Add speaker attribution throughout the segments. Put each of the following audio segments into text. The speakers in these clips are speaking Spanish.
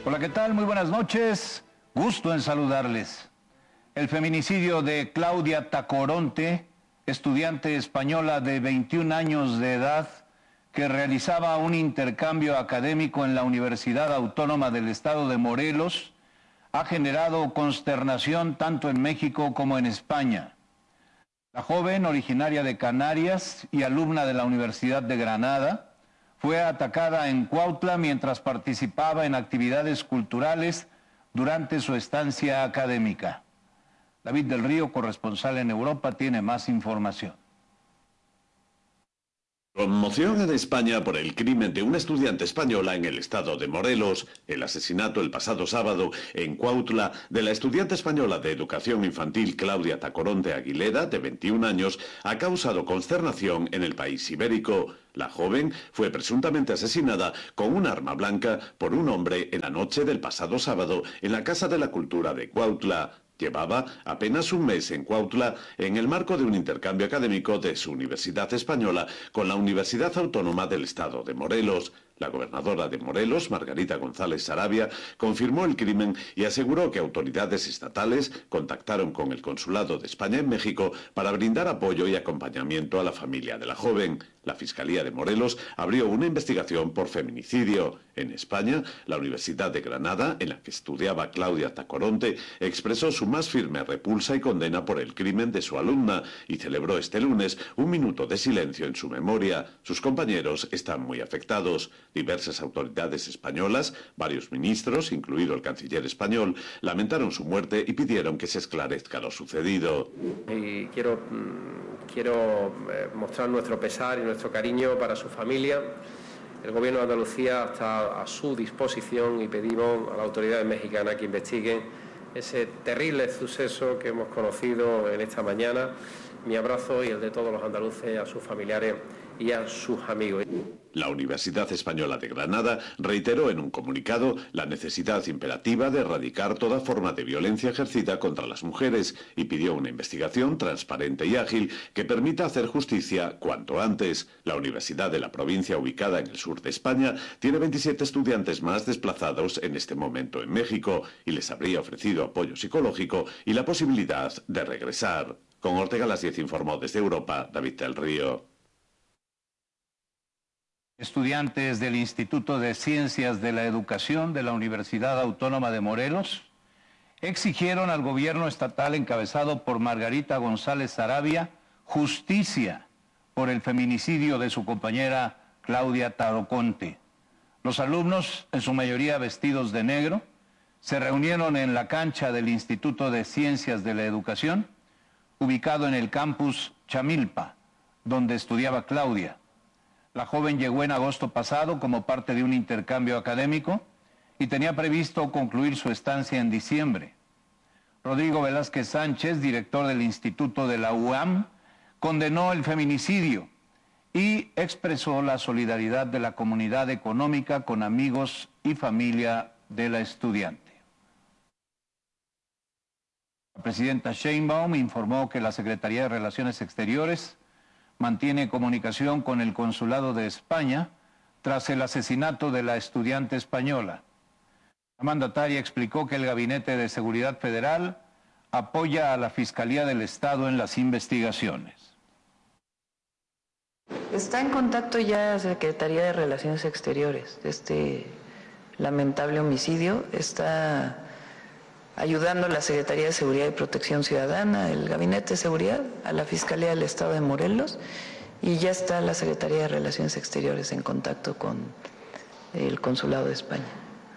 Speaker 1: Hola, ¿qué tal? Muy buenas noches. Gusto en saludarles. El feminicidio de Claudia Tacoronte, estudiante española de 21 años de edad, que realizaba un intercambio académico en la Universidad Autónoma del Estado de Morelos, ha generado consternación tanto en México como en España. La joven, originaria de Canarias y alumna de la Universidad de Granada, fue atacada en Cuautla mientras participaba en actividades culturales durante su estancia académica. David del Río, corresponsal en Europa, tiene más información.
Speaker 2: Conmoción en España por el crimen de una estudiante española en el estado de Morelos. El asesinato el pasado sábado en Cuautla de la estudiante española de educación infantil Claudia Tacoronte Aguilera, de 21 años, ha causado consternación en el país ibérico. La joven fue presuntamente asesinada con un arma blanca por un hombre en la noche del pasado sábado en la Casa de la Cultura de Cuautla. Llevaba apenas un mes en Cuautla en el marco de un intercambio académico de su Universidad Española con la Universidad Autónoma del Estado de Morelos. La gobernadora de Morelos, Margarita González Saravia, confirmó el crimen y aseguró que autoridades estatales contactaron con el Consulado de España en México para brindar apoyo y acompañamiento a la familia de la joven. La Fiscalía de Morelos abrió una investigación por feminicidio. En España, la Universidad de Granada, en la que estudiaba Claudia Tacoronte, expresó su más firme repulsa y condena por el crimen de su alumna y celebró este lunes un minuto de silencio en su memoria. Sus compañeros están muy afectados. Diversas autoridades españolas, varios ministros, incluido el canciller español, lamentaron su muerte y pidieron que se esclarezca lo sucedido.
Speaker 3: Y quiero mostrar nuestro pesar y nuestro cariño para su familia. El Gobierno de Andalucía está a su disposición y pedimos a las autoridades mexicanas que investiguen ese terrible suceso que hemos conocido en esta mañana. Mi abrazo y el de todos los andaluces a sus familiares y a sus amigos.
Speaker 2: La Universidad Española de Granada reiteró en un comunicado la necesidad imperativa de erradicar toda forma de violencia ejercida contra las mujeres y pidió una investigación transparente y ágil que permita hacer justicia cuanto antes. La Universidad de la provincia, ubicada en el sur de España, tiene 27 estudiantes más desplazados en este momento en México y les habría ofrecido apoyo psicológico y la posibilidad de regresar. Con Ortega a las 10 informó desde Europa, David del Río.
Speaker 1: Estudiantes del Instituto de Ciencias de la Educación de la Universidad Autónoma de Morelos exigieron al gobierno estatal encabezado por Margarita González Saravia justicia por el feminicidio de su compañera Claudia Tacoronte. Los alumnos, en su mayoría vestidos de negro, se reunieron en la cancha del Instituto de Ciencias de la Educación, ubicado en el campus Chamilpa, donde estudiaba Claudia. La joven llegó en agosto pasado como parte de un intercambio académico y tenía previsto concluir su estancia en diciembre. Rodrigo Velázquez Sánchez, director del Instituto de la UAM, condenó el feminicidio y expresó la solidaridad de la comunidad económica con amigos y familia de la estudiante. La presidenta Sheinbaum informó que la Secretaría de Relaciones Exteriores mantiene comunicación con el Consulado de España tras el asesinato de la estudiante española. La mandataria explicó que el Gabinete de Seguridad Federal apoya a la Fiscalía del Estado en las investigaciones.
Speaker 4: Está en contacto ya la Secretaría de Relaciones Exteriores de este lamentable homicidio. Está ayudando a la Secretaría de Seguridad y Protección Ciudadana, el Gabinete de Seguridad, a la Fiscalía del Estado de Morelos, y ya está la Secretaría de Relaciones Exteriores en contacto con el Consulado de España.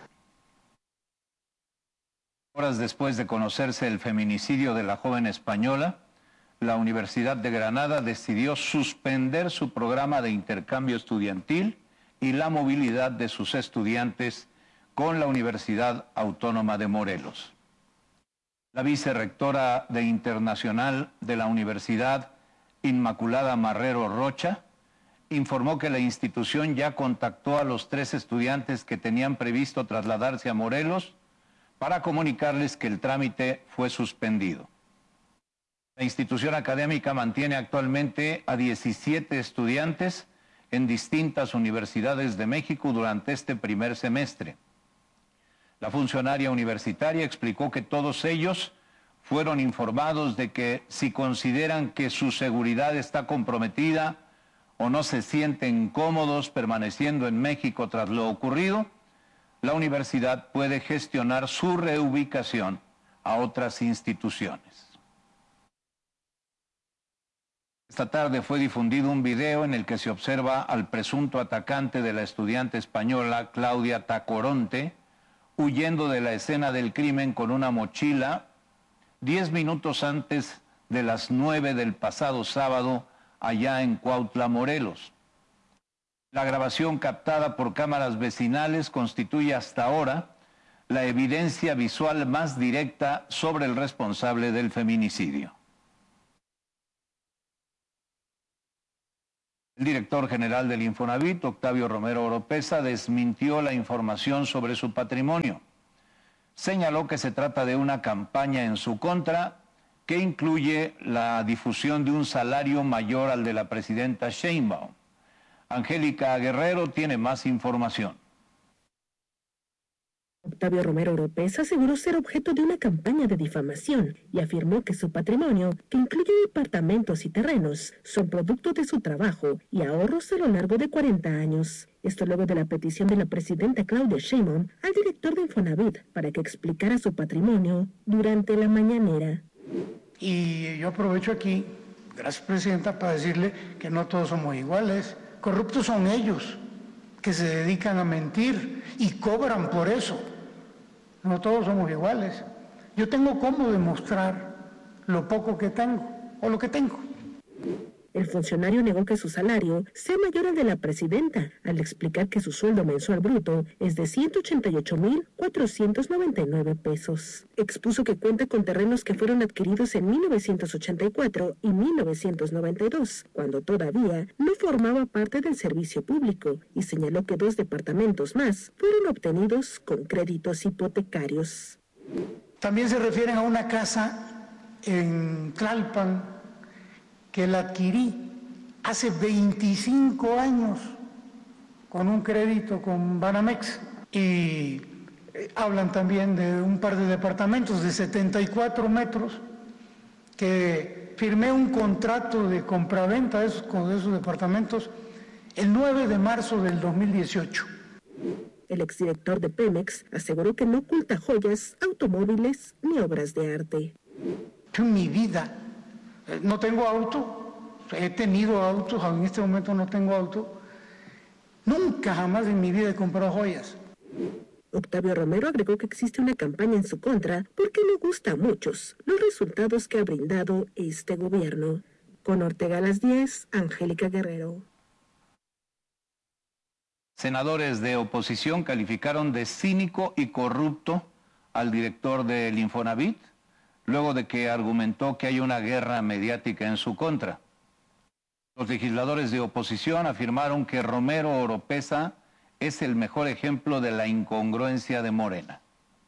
Speaker 1: Horas después de conocerse el feminicidio de la joven española, la Universidad de Granada decidió suspender su programa de intercambio estudiantil y la movilidad de sus estudiantes con la Universidad Autónoma de Morelos. La vicerrectora de Internacional de la Universidad, Inmaculada Marrero Rocha, informó que la institución ya contactó a los 3 estudiantes que tenían previsto trasladarse a Morelos para comunicarles que el trámite fue suspendido. La institución académica mantiene actualmente a 17 estudiantes en distintas universidades de México durante este primer semestre. La funcionaria universitaria explicó que todos ellos fueron informados de que si consideran que su seguridad está comprometida o no se sienten cómodos permaneciendo en México tras lo ocurrido, la universidad puede gestionar su reubicación a otras instituciones. Esta tarde fue difundido un video en el que se observa al presunto atacante de la estudiante española Claudia Tacoronte huyendo de la escena del crimen con una mochila 10 minutos antes de las 9 del pasado sábado allá en Cuautla, Morelos. La grabación captada por cámaras vecinales constituye hasta ahora la evidencia visual más directa sobre el responsable del feminicidio. El director general del Infonavit, Octavio Romero Oropeza, desmintió la información sobre su patrimonio. Señaló que se trata de una campaña en su contra que incluye la difusión de un salario mayor al de la presidenta Sheinbaum. Angélica Guerrero tiene más información.
Speaker 5: Octavio Romero Oropeza aseguró ser objeto de una campaña de difamación y afirmó que su patrimonio, que incluye departamentos y terrenos, son producto de su trabajo y ahorros a lo largo de 40 años. Esto luego de la petición de la presidenta Claudia Sheinbaum al director de Infonavit para que explicara su patrimonio durante la mañanera.
Speaker 6: Y yo aprovecho aquí, gracias presidenta, para decirle que no todos somos iguales. Corruptos son ellos, que se dedican a mentir y cobran por eso. No todos somos iguales. Yo tengo cómo demostrar lo poco que tengo o lo que tengo.
Speaker 5: El funcionario negó que su salario sea mayor al de la presidenta, al explicar que su sueldo mensual bruto es de 188,499 pesos. Expuso que cuenta con terrenos que fueron adquiridos en 1984 y 1992, cuando todavía no formaba parte del servicio público, y señaló que 2 departamentos más fueron obtenidos con créditos hipotecarios.
Speaker 6: También se refieren a una casa en Tlalpan que la adquirí hace 25 años con un crédito con Banamex. Y hablan también de un par de departamentos de 74 metros que firmé un contrato de compraventa de esos departamentos el 9 de marzo del 2018.
Speaker 5: El exdirector de Pemex aseguró que no oculta joyas, automóviles ni obras de arte.
Speaker 6: Yo en mi vida no tengo auto, he tenido autos, en este momento no tengo auto. Nunca jamás en mi vida he comprado joyas.
Speaker 5: Octavio Romero agregó que existe una campaña en su contra porque no gusta a muchos los resultados que ha brindado este gobierno. Con Ortega a las 10, Angélica Guerrero.
Speaker 1: Senadores de oposición calificaron de cínico y corrupto al director del Infonavit, luego de que argumentó que hay una guerra mediática en su contra. Los legisladores de oposición afirmaron que Romero Oropeza es el mejor ejemplo de la incongruencia de Morena.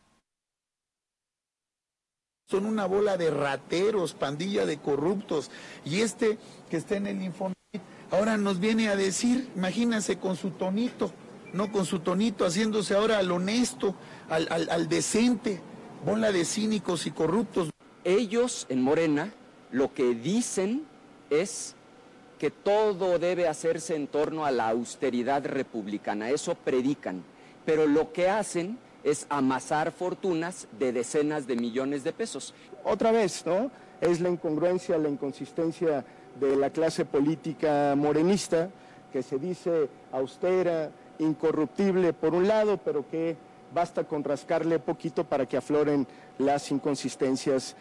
Speaker 7: Son una bola de rateros, pandilla de corruptos, y que está en el Infonavit ahora nos viene a decir, imagínense con su tonito, no con su tonito, haciéndose ahora al honesto, al decente, bola de cínicos y corruptos.
Speaker 8: Ellos en Morena lo que dicen es que todo debe hacerse en torno a la austeridad republicana, eso predican, pero lo que hacen es amasar fortunas de decenas de millones de pesos.
Speaker 9: Otra vez, ¿no? Es la incongruencia, la inconsistencia de la clase política morenista, que se dice austera, incorruptible por un lado, pero que basta con rascarle poquito para que afloren las inconsistencias.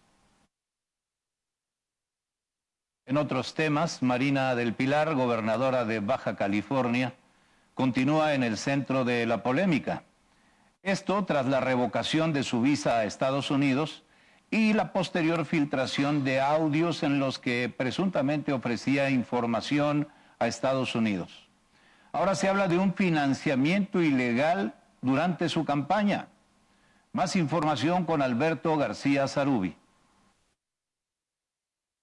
Speaker 1: En otros temas, Marina del Pilar, gobernadora de Baja California, continúa en el centro de la polémica. Esto tras la revocación de su visa a Estados Unidos y la posterior filtración de audios en los que presuntamente ofrecía información a Estados Unidos. Ahora se habla de un financiamiento ilegal durante su campaña. Más información con Alberto García Zarubi.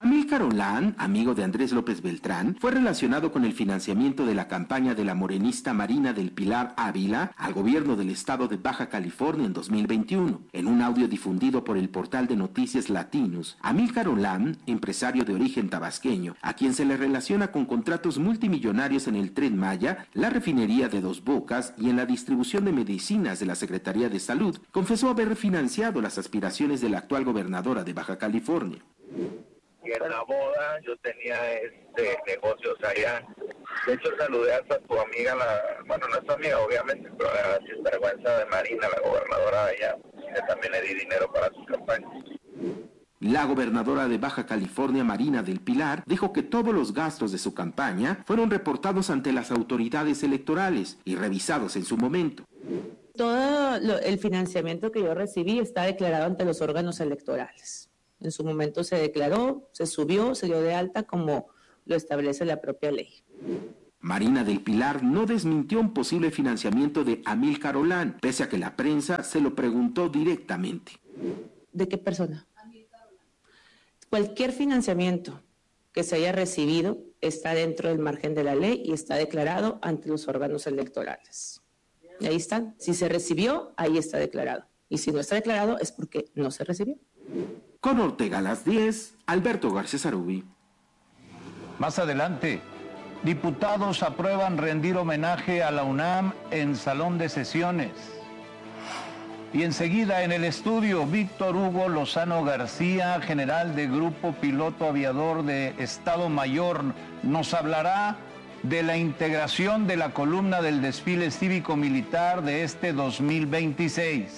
Speaker 10: Amílcar Olán, amigo de Andrés López Beltrán, fue relacionado con el financiamiento de la campaña de la morenista Marina del Pilar Ávila al gobierno del estado de Baja California en 2021. En un audio difundido por el portal de noticias Latinos, Amílcar Olán, empresario de origen tabasqueño, a quien se le relaciona con contratos multimillonarios en el Tren Maya, la refinería de Dos Bocas y en la distribución de medicinas de la Secretaría de Salud, confesó haber financiado las aspiraciones de la actual gobernadora de Baja California.
Speaker 11: Y en la boda yo tenía negocios allá. De hecho saludé hasta tu amiga, bueno, no es tu amiga obviamente, pero la sinvergüenza de Marina, la gobernadora de allá, que también le di dinero para sus campañas.
Speaker 10: La gobernadora de Baja California, Marina del Pilar, dijo que todos los gastos de su campaña fueron reportados ante las autoridades electorales y revisados en su momento.
Speaker 12: Todo el financiamiento que yo recibí está declarado ante los órganos electorales. En su momento se declaró, se subió, se dio de alta como lo establece la propia ley.
Speaker 10: Marina del Pilar no desmintió un posible financiamiento de Amílcar Olán, pese a que la prensa se lo preguntó directamente.
Speaker 12: ¿De qué persona? Cualquier financiamiento que se haya recibido está dentro del margen de la ley y está declarado ante los órganos electorales. Y ahí están. Si se recibió, ahí está declarado. Y si no está declarado, es porque no se recibió.
Speaker 10: Con Ortega a las 10, Alberto Garcés Arubi.
Speaker 1: Más adelante, diputados aprueban rendir homenaje a la UNAM en Salón de Sesiones. Y enseguida en el estudio, Víctor Hugo Lozano García, general de Grupo Piloto Aviador de Estado Mayor, nos hablará de la integración de la columna del desfile cívico-militar de este 2026.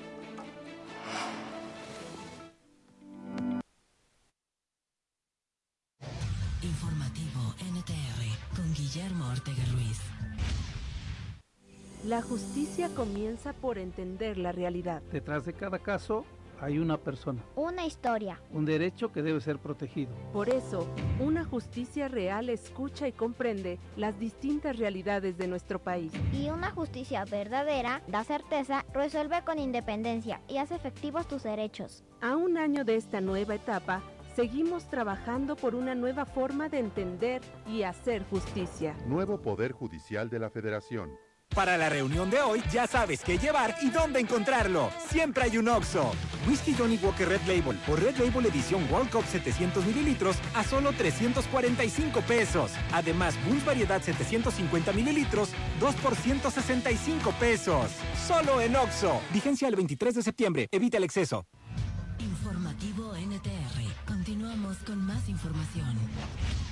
Speaker 13: Informativo NTR con Guillermo Ortega Ruiz.
Speaker 5: La justicia comienza por entender la realidad.
Speaker 14: Detrás de cada caso hay una persona.
Speaker 15: Una historia.
Speaker 14: Un derecho que debe ser protegido.
Speaker 5: Por eso, una justicia real escucha y comprende las distintas realidades de nuestro país.
Speaker 15: Y una justicia verdadera da certeza, resuelve con independencia y hace efectivos tus derechos.
Speaker 5: A un año de esta nueva etapa, seguimos trabajando por una nueva forma de entender y hacer justicia.
Speaker 16: Nuevo Poder Judicial de la Federación.
Speaker 17: Para la reunión de hoy, ya sabes qué llevar y dónde encontrarlo. Siempre hay un Oxxo. Whisky Johnny Walker Red Label o Red Label Edición World Cup 700 mililitros a solo 345 pesos. Además, Bunz Variedad 750 mililitros, 2 por 165 pesos. Solo en Oxxo. Vigencia el 23 de septiembre. Evita el exceso.
Speaker 13: Informativo NTR. Continuamos con más información.